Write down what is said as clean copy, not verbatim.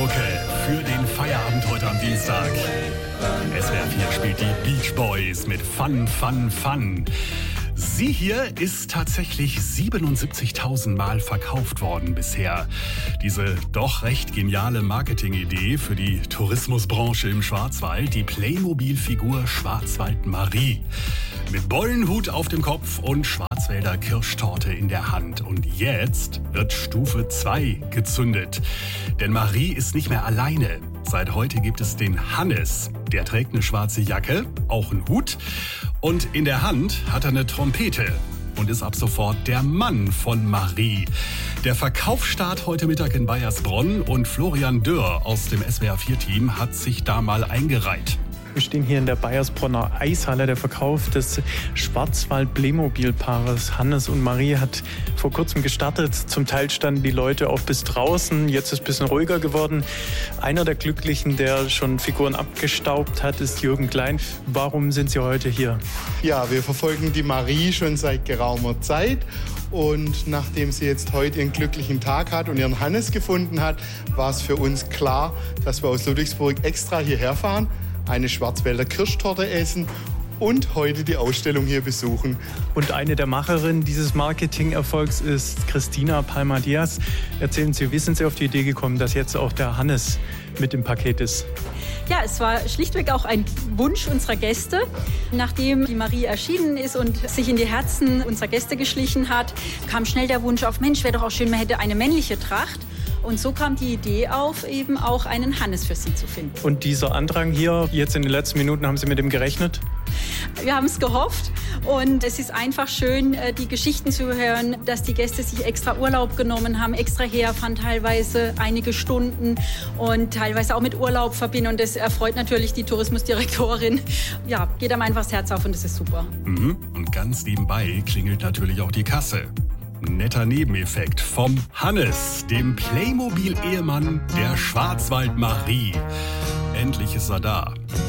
Partymucke für den Feierabend heute am Dienstag. SWR 4 spielt die Beach Boys mit Fun, Fun, Fun. Sie hier ist tatsächlich 77.000 Mal verkauft worden bisher. Diese doch recht geniale Marketingidee für die Tourismusbranche im Schwarzwald, die Playmobil-Figur Schwarzwald Marie. Mit Bollenhut auf dem Kopf und Schwarzwälder Kirschtorte in der Hand. Und jetzt wird Stufe 2 gezündet. Denn Marie ist nicht mehr alleine. Seit heute gibt es den Hannes. Der trägt eine schwarze Jacke, auch einen Hut. Und in der Hand hat er eine Trompete und ist ab sofort der Mann von Marie. Der Verkaufsstart heute Mittag in Baiersbronn und Florian Dürr aus dem SWR4-Team hat sich da mal eingereiht. Wir stehen hier in der Baiersbronner Eishalle. Der Verkauf des Schwarzwald-Playmobil-Paares Hannes und Marie hat vor kurzem gestartet. Zum Teil standen die Leute auch bis draußen. Jetzt ist es ein bisschen ruhiger geworden. Einer der Glücklichen, der schon Figuren abgestaubt hat, ist Jürgen Klein. Warum sind Sie heute hier? Ja, wir verfolgen die Marie schon seit geraumer Zeit. Und nachdem sie jetzt heute ihren glücklichen Tag hat und ihren Hannes gefunden hat, war es für uns klar, dass wir aus Ludwigsburg extra hierher fahren, eine Schwarzwälder Kirschtorte essen und heute die Ausstellung hier besuchen. Und eine der Macherinnen dieses Marketingerfolgs ist Christina Palma-Diaz. Erzählen Sie, wie sind Sie auf die Idee gekommen, dass jetzt auch der Hannes mit im Paket ist? Ja, es war schlichtweg auch ein Wunsch unserer Gäste. Nachdem die Marie erschienen ist und sich in die Herzen unserer Gäste geschlichen hat, kam schnell der Wunsch auf, Mensch, wäre doch auch schön, man hätte eine männliche Tracht. Und so kam die Idee auf, eben auch einen Hannes für sie zu finden. Und dieser Andrang hier, jetzt in den letzten Minuten, haben Sie mit dem gerechnet? Wir haben es gehofft und es ist einfach schön, die Geschichten zu hören, dass die Gäste sich extra Urlaub genommen haben, extra herfahren, teilweise einige Stunden und teilweise auch mit Urlaub verbinden. Und das erfreut natürlich die Tourismusdirektorin. Ja, geht einem einfach das Herz auf und das ist super. Und ganz nebenbei klingelt natürlich auch die Kasse. Netter Nebeneffekt vom Hannes, dem Playmobil-Ehemann der Schwarzwald Marie. Endlich ist er da.